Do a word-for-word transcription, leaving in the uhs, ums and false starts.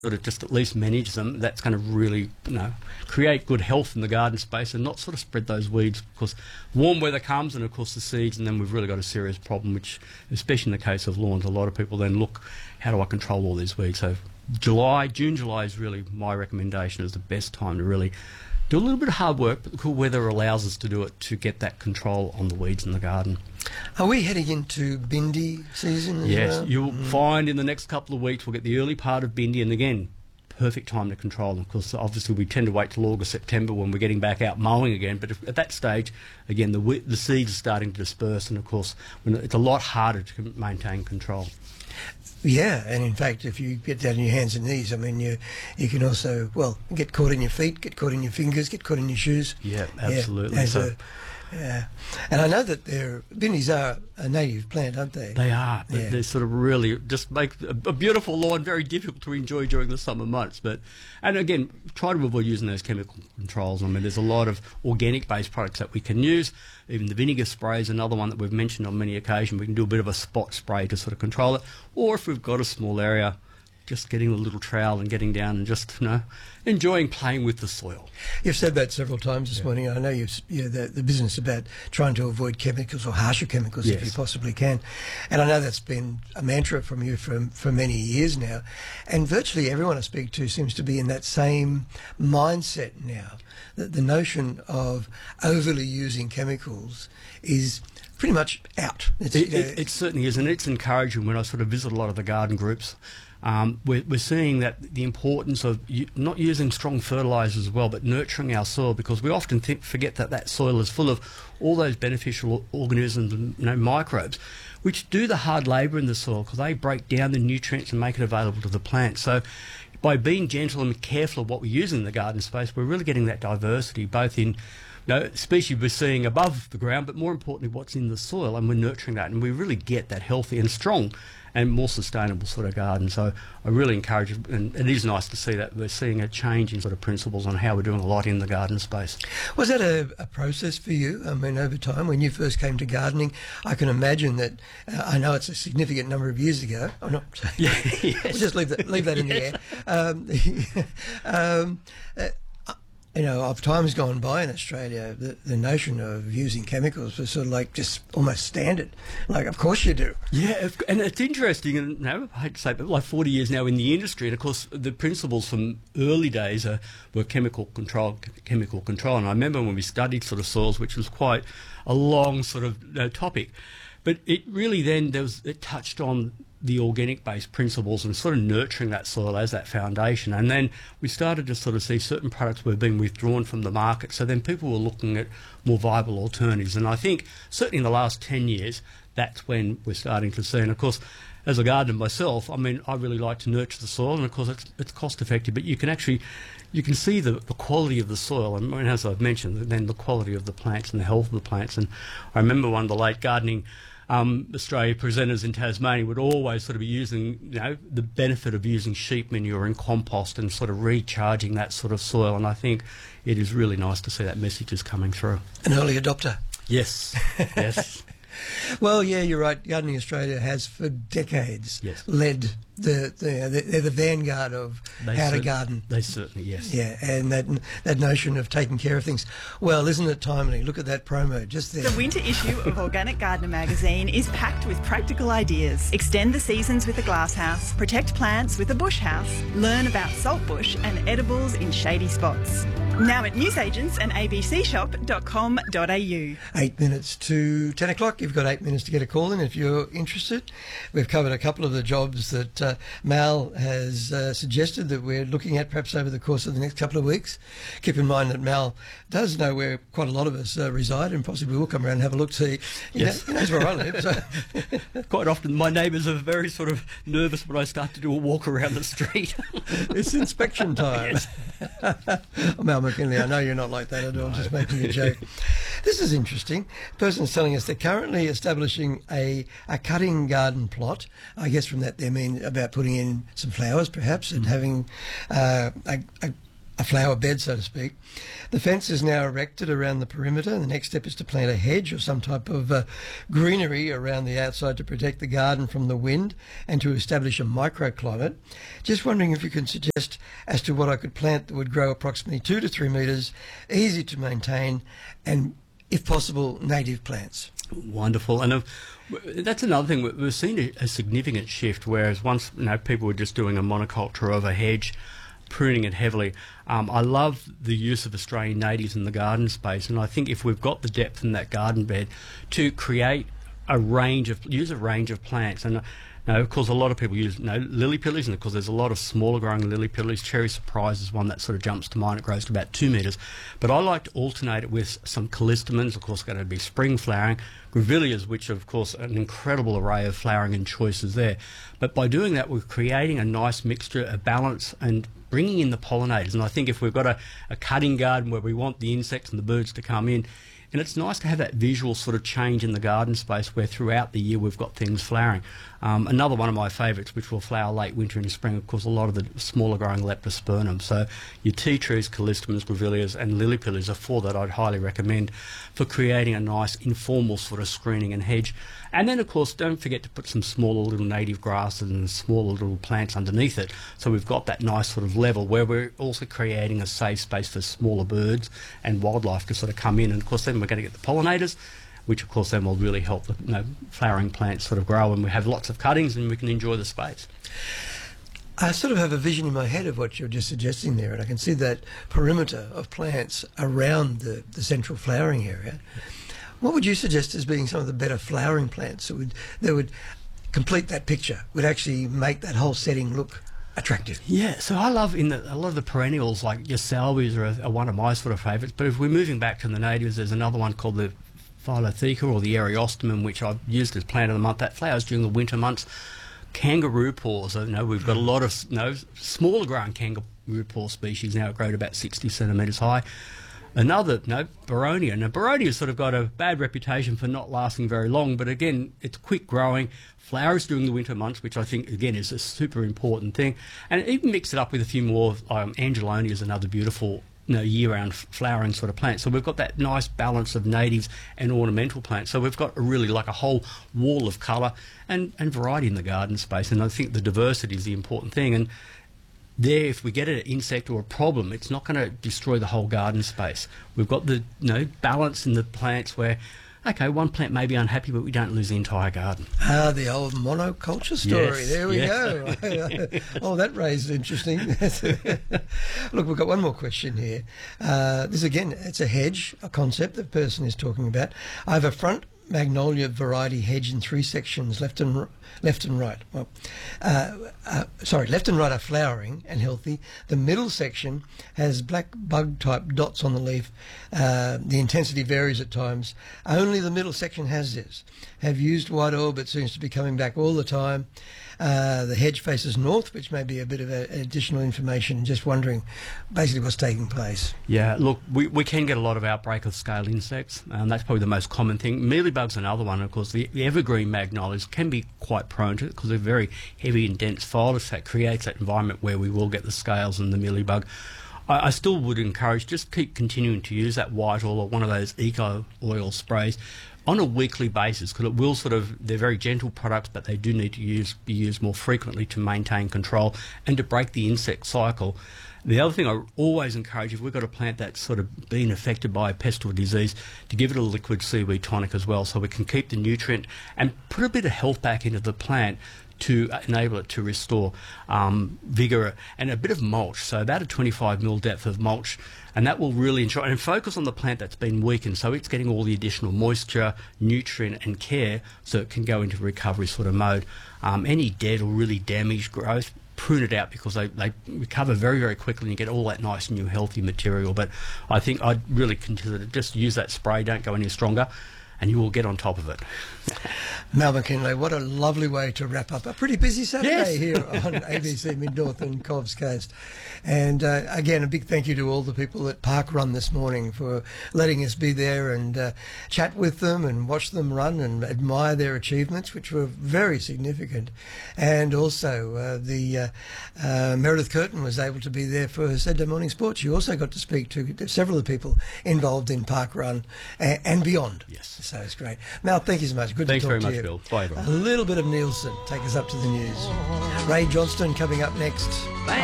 sort of just at least manage them, that's going to really, you know, create good health in the garden space and not sort of spread those weeds. Because warm weather comes and, of course, the seeds, and then we've really got a serious problem, which, especially in the case of lawns, a lot of people then look, how do I control all these weeds? So July, June, July is really my recommendation, is the best time to really do a little bit of hard work, but the cool weather allows us to do it to get that control on the weeds in the garden. Are we heading into Bindi season as Yes, well? you'll Mm. find in the next couple of weeks we'll get the early part of Bindi, and again, perfect time to control them. Of course, obviously we tend to wait till August, September when we're getting back out mowing again, but if, at that stage, again, the, we- the seeds are starting to disperse, and of course, when it's a lot harder to maintain control. Yeah, and in fact, if you get down on your hands and knees, I mean, you you can also, well, get caught in your feet, get caught in your fingers, get caught in your shoes. Yeah, absolutely. Yeah, So- a, yeah. And I know that they're, bindis are a native plant, aren't they? They are. They, Yeah. they sort of really just make a, a beautiful lawn very difficult to enjoy during the summer months. But and again, try to avoid using those chemical controls. I mean, there's a lot of organic-based products that we can use. Even the vinegar spray is another one that we've mentioned on many occasions. We can do a bit of a spot spray to sort of control it. Or if we've got a small area, just getting a little trowel and getting down and just, you know, enjoying playing with the soil. You've said that several times this Yeah. morning. I know you've yeah, the, the business about trying to avoid chemicals or harsher chemicals if Yes. you possibly can. And I know that's been a mantra from you for, for many years now. And virtually everyone I speak to seems to be in that same mindset now, that the notion of overly using chemicals is pretty much out. It's, It, you know, it, it certainly is, and it's encouraging when I sort of visit a lot of the garden groups. Um, we're, we're seeing that the importance of u- not using strong fertilisers as well, but nurturing our soil, because we often think, forget that that soil is full of all those beneficial organisms and, you know, microbes, which do the hard labour in the soil because they break down the nutrients and make it available to the plant. So by being gentle and careful of what we use in the garden space, we're really getting that diversity, both in, you know, species we're seeing above the ground, but more importantly, what's in the soil, and we're nurturing that, and we really get that healthy and strong and more sustainable sort of garden. So I really encourage it, and it is nice to see that we're seeing a change in sort of principles on how we're doing a lot in the garden space. Was that a, a process for you? I mean, over time, when you first came to gardening, I can imagine that, uh, I know it's a significant number of years ago. I'm not saying, Yeah, we'll yes. just leave that, leave that in Yes. the air. Um, um, uh, you know, of times gone by in Australia, the, the notion of using chemicals was sort of like just almost standard. Like, of course you do. Yeah, if- and it's interesting, and you know, I hate to say it, but like forty years now in the industry, and of course the principles from early days are, were chemical control, chemical control. And I remember when we studied sort of soils, which was quite a long sort of you know, topic, but it really then there was it touched on the organic-based principles and sort of nurturing that soil as that foundation. And then we started to sort of see certain products were being withdrawn from the market. So then people were looking at more viable alternatives. And I think certainly in the last ten years, that's when we're starting to see. And of course, as a gardener myself, I mean, I really like to nurture the soil, and of course it's, it's cost-effective, but you can actually, you can see the, the quality of the soil, and as I've mentioned, then the quality of the plants and the health of the plants. And I remember one of the late gardening Um, Australia presenters in Tasmania would always sort of be using, you know, the benefit of using sheep manure and compost and sort of recharging that sort of soil. And I think it is really nice to see that message is coming through. An early adopter. Yes, yes. Well, yeah, you're right. Gardening Australia has for decades Yes. led the, the they're the vanguard of They how to cer- garden. They certainly, yes. Yeah, and that that notion of taking care of things. Well, isn't it timely? Look at that promo just there. The winter issue of Organic Gardener magazine is packed with practical ideas. Extend the seasons with a glasshouse, protect plants with a bush house, learn about saltbush and edibles in shady spots. Now at newsagents and a b c shop dot com dot a u. Eight minutes to ten o'clock. You've got eight minutes to get a call in if you're interested. We've covered a couple of the jobs that uh, Mal has uh, suggested that we're looking at perhaps over the course of the next couple of weeks. Keep in mind that Mal does know where quite a lot of us uh, reside, and possibly will come around and have a look, see. He, Yes. know, he knows where I live. So. Quite often my neighbours are very sort of nervous when I start to do a walk around the street. It's inspection time. Yes. Mal McKinley, I know you're not like that at all, just making a joke. This is interesting. The person's telling us they're currently establishing a, a cutting garden plot. I guess from that they mean about putting in some flowers perhaps and having uh, a, a a flower bed, so to speak. The fence is now erected around the perimeter, and the next step is to plant a hedge or some type of uh, greenery around the outside to protect the garden from the wind and to establish a microclimate. Just wondering if you can suggest as to what I could plant that would grow approximately two to three metres, easy to maintain, and, if possible, native plants. Wonderful. And uh, that's another thing. We've seen a, a significant shift, whereas once, you know, people were just doing a monoculture of a hedge, pruning it heavily. Um, I love the use of Australian natives in the garden space, and I think if we've got the depth in that garden bed to create a range of, use a range of plants. And now, of course, a lot of people use you know, lily pillies, and of course there's a lot of smaller growing lily pillies. Cherry Surprise is one that sort of jumps to mind. It grows to about two metres. But I like to alternate it with some callistemons, of course, going to be spring flowering, grevilleas, which of course an incredible array of flowering and choices there. But by doing that, we're creating a nice mixture, a balance, and bringing in the pollinators. And I think if we've got a, a cutting garden where we want the insects and the birds to come in, and it's nice to have that visual sort of change in the garden space where throughout the year we've got things flowering. Um, another one of my favourites, which will flower late winter and spring, of course, a lot of the smaller growing Leptospermum. So your tea trees, callistemons, grevilleas and lily pillies are four that I'd highly recommend for creating a nice informal sort of screening and hedge. And then, of course, don't forget to put some smaller little native grasses and smaller little plants underneath it. So we've got that nice sort of level where we're also creating a safe space for smaller birds and wildlife to sort of come in. And, of course, then we're going to get the pollinators, which, of course, then will really help the you know, flowering plants sort of grow, and we have lots of cuttings and we can enjoy the space. I sort of have a vision in my head of what you're just suggesting there, and I can see that perimeter of plants around the, the central flowering area. What would you suggest as being some of the better flowering plants that would that would complete that picture, would actually make that whole setting look attractive? Yeah, so I love in the, a lot of the perennials, like your salvias are, are one of my sort of favourites, but if we're moving back to the natives, there's another one called the Philotheca or the Eriostemum, which I've used as plant of the month. That flowers during the winter months. Kangaroo paws, you know, we've got a lot of you know, smaller growing kangaroo paw species now that grow to about sixty centimetres high. Another, you know, Boronia. Now, Boronia's sort of got a bad reputation for not lasting very long, but again, it's quick growing, flowers during the winter months, which I think, again, is a super important thing. And even mix it up with a few more. Um, Angelonia is another beautiful, you know, year-round flowering sort of plant. So we've got that nice balance of natives and ornamental plants. So we've got really like a whole wall of colour and, and variety in the garden space. And I think the diversity is the important thing. And there, if we get an insect or a problem, it's not going to destroy the whole garden space. We've got the you know, balance in the plants where, okay, one plant may be unhappy, but we don't lose the entire garden. Ah, the old monoculture story. Yes, there we yes. go. Oh, that raised interesting. Look, we've got one more question here. Uh, this, again, it's a hedge, a concept the person is talking about. I have a front magnolia variety hedge in three sections, left and left and right. Well, uh, uh, sorry, left and right are flowering and healthy. The middle section has black bug type dots on the leaf. Uh, the intensity varies at times. Only the middle section has this. Have used white oil, but seems to be coming back all the time. Uh, the hedge faces north, which may be a bit of a, additional information. Just wondering basically what's taking place. Yeah, look, we, we can get a lot of outbreak of scale insects, and that's probably the most common thing. Mealybug's another one. Of course, the, the evergreen magnolias can be quite prone to it because they're very heavy and dense foliage. That creates that environment where we will get the scales and the mealybug. I, I still would encourage just keep continuing to use that white oil or one of those eco oil sprays on a weekly basis, because it will sort of, they're very gentle products, but they do need to use be used more frequently to maintain control and to break the insect cycle. The other thing I always encourage, if we've got a plant that's sort of been affected by a pest or disease, to give it a liquid seaweed tonic as well, so we can keep the nutrient and put a bit of health back into the plant to enable it to restore um, vigour, and a bit of mulch, so about a twenty-five mil depth of mulch, and that will really ensure and focus on the plant that's been weakened, so it's getting all the additional moisture, nutrient and care so it can go into recovery sort of mode. Um, any dead or really damaged growth, prune it out, because they, they recover very, very quickly and you get all that nice new healthy material. But I think I'd really consider it, just use that spray, don't go any stronger. and you will get on top of it. Mal McKinlay, what a lovely way to wrap up a pretty busy Saturday Yes. here on A B C Mid-North and Cobbs Coast. And uh, again, a big thank you to all the people at Park Run this morning for letting us be there and uh, chat with them and watch them run and admire their achievements, which were very significant. And also uh, the uh, uh, Meredith Curtin was able to be there for Saturday Morning Sports. You also got to speak to several of the people involved in Park Run and, and beyond. Yes. So it's great. Mal, thank you so much. Good Thanks to talk very to much, you. Bill. Bye, everyone. A little bit of Nielsen. Take us up to the news. Ray Johnston coming up next. Bye.